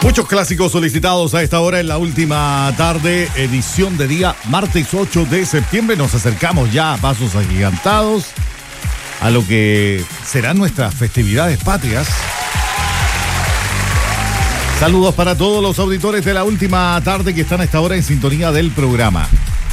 Muchos clásicos solicitados a esta hora en la última tarde, edición de día martes 8 de septiembre. Nos acercamos ya a pasos agigantados a lo que serán nuestras festividades patrias. Saludos para todos los auditores de la última tarde que están a esta hora en sintonía del programa.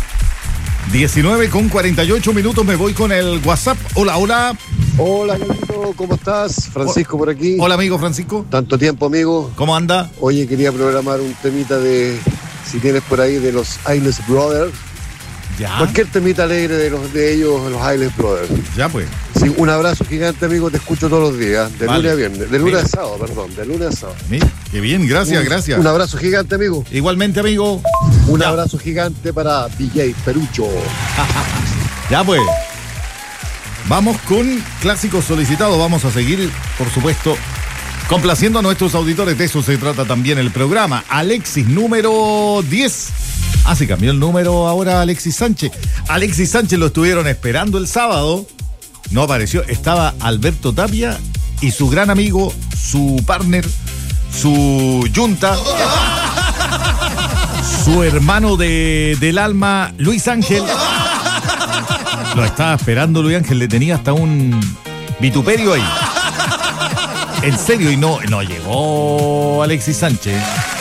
19:48 me voy con el WhatsApp. Hola, hola. Hola, Carlito, ¿cómo estás? Francisco por aquí. Hola, amigo Francisco. Tanto tiempo, amigo. ¿Cómo anda? Oye, quería programar un temita de, si tienes por ahí, de los Isles Brothers. Ya. Cualquier temita alegre de ellos, los Isles Brothers. Ya, pues. Sí, un abrazo gigante, amigo. Te escucho todos los días, de Vale. lunes a viernes. De lunes Mira. a sábado, perdón. De lunes a sábado. Mira, qué bien, gracias, gracias. Un abrazo gigante, amigo. Igualmente, amigo. Un Ya. abrazo gigante para DJ Perucho. Ya, pues. Vamos con clásicos solicitados. Vamos a seguir, por supuesto, complaciendo a nuestros auditores. De eso se trata también el programa. Alexis, número 10. Ah, se cambió el número ahora Alexis Sánchez. Alexis Sánchez lo estuvieron esperando el sábado. No apareció. Estaba Alberto Tapia y su gran amigo, su partner, su yunta, su hermano del alma, Luis Ángel. Lo estaba esperando Luis Ángel, le tenía hasta un vituperio ahí. En serio, y no llegó Alexis Sánchez.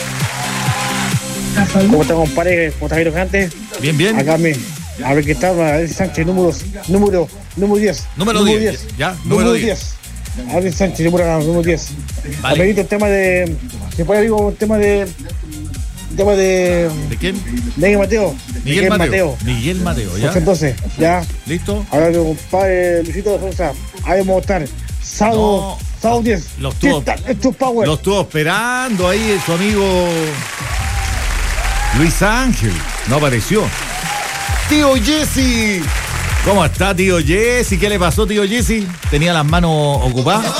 ¿Cómo está, compadre? ¿Cómo está, Jairo Gigante? Bien, bien. Acá a ver qué está, Alexis Sánchez, número 10. Número 10. Ya, número 10. Alexis Sánchez, número 10. Vale. Apelito el tema de. ¿Se puede digo un tema de. ¿De quién? Miguel Mateo. Miguel Mateo, ya. Entonces, ya. ¿Listo? Ahora que compadre Luisito Sosa, ahí vamos a estar. Sábado 10. Los tuvo, Power. lo estuvo esperando ahí su amigo Luis Ángel. No apareció. Tío Jesse. ¿Cómo está, tío Jesse? ¿Qué le pasó, tío Jesse? ¿Tenía las manos ocupadas?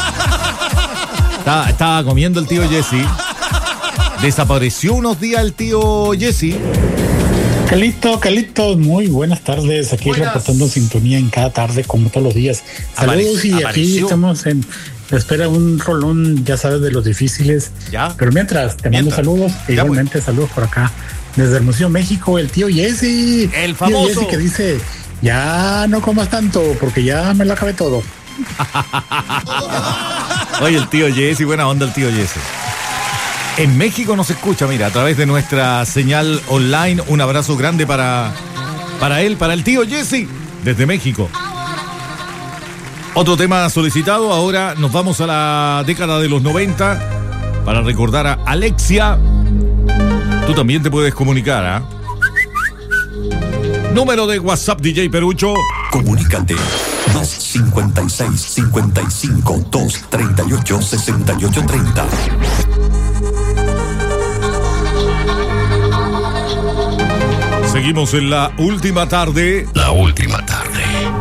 Estaba comiendo el tío Jesse. Desapareció unos días el tío Jesse. Calito, muy buenas tardes. Aquí Buenas. reportando sintonía en cada tarde, como todos los días. Saludos y aquí Apareció. estamos en espera un rolón, ya sabes, de los difíciles. Ya. Pero mientras, te mando saludos, e Ya, igualmente saludos por acá, desde Hermosillo, México, el tío Jesse. El famoso. Tío Jesse que dice, ya no comas tanto, porque ya me lo acabé todo. Oye, el tío Jesse, buena onda el tío Jesse. En México nos escucha, mira, a través de nuestra señal online. Un abrazo grande para él, para el tío Jesse, desde México. Otro tema solicitado, ahora nos vamos a la década de los 90 para recordar a Alexia. Tú también te puedes comunicar, ¿ah? Número de WhatsApp DJ Perucho. Comunícate 256-55-238-6830. Seguimos en la última tarde. La última tarde.